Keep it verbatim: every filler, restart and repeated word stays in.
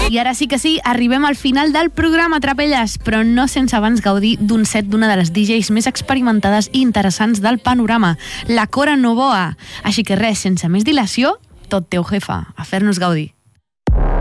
I ara sí que sí, arribem al final del programa, Trapelles, però no sense abans gaudir d'un set d'una de les D Js més experimentades i interessants del panorama, la Cora Novoa. Així que res, sense més dilació, tot teu, jefa, a fer-nos gaudir.